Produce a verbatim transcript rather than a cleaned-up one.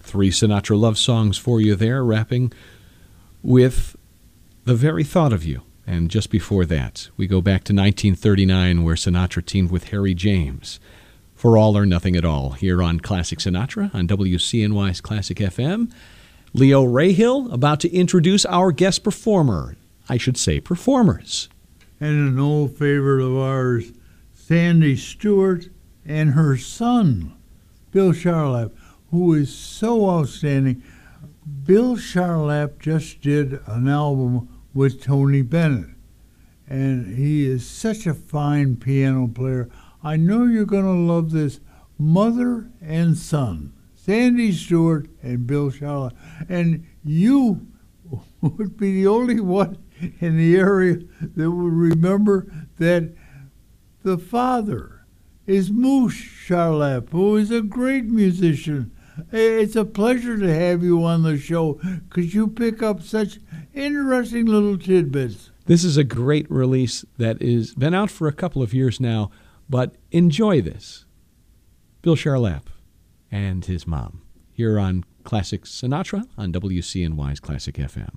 Three Sinatra love songs for you there, wrapping with The Very Thought of You. And just before that, we go back to nineteen thirty-nine, where Sinatra teamed with Harry James for All or Nothing at All, here on Classic Sinatra on W C N Y's Classic F M. Leo Rahill about to introduce our guest performer. I should say performers. And an old favorite of ours, Sandy Stewart, and her son, Bill Charlap, who is so outstanding. Bill Charlap just did an album with Tony Bennett, and he is such a fine piano player. I know you're going to love this. Mother and Son, Sandy Stewart and Bill Charlap. And you would be the only one in the area that would remember that the father is Moose Charlap, who is a great musician. It's a pleasure to have you on the show because you pick up such interesting little tidbits. This is a great release that has been out for a couple of years now, but enjoy this. Bill Charlap and his mom here on Classic Sinatra on W C N Y's Classic F M.